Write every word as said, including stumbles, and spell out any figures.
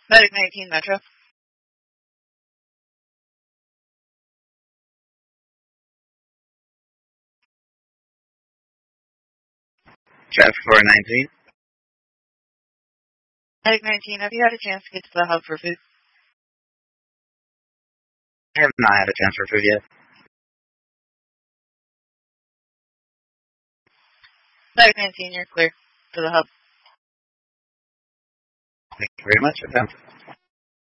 Medic nineteen Metro. Traffic four nineteen. Medic nineteen, have you had a chance to get to the hub for food? I have not had a chance for food yet. Medic nineteen, you're clear to the hub. Thank you very much.